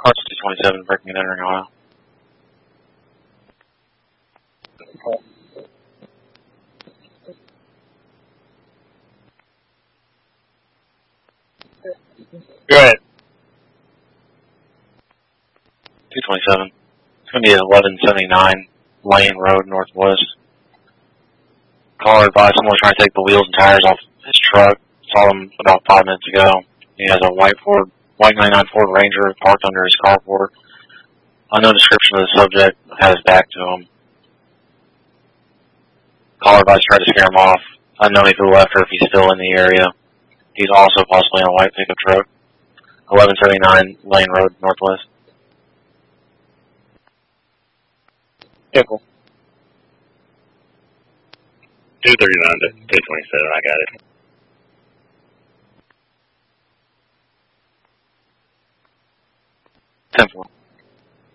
Carts 227, breaking and entering aisle. Go ahead. 227. It's going to be 1179 Lane Road, Northwest. Caller advised someone trying to take the wheels and tires off his truck. Saw him about 5 minutes ago. He has a white 99 Ford Ranger parked under his carport. Unknown description of the subject had his back to him. Caller advised tried to scare him off. Unknown if he left or if he's still in the area. He's also possibly in a white pickup truck. 1179 Lane Road, Northwest. Vehicle. 239 to 227, I got it. Temple.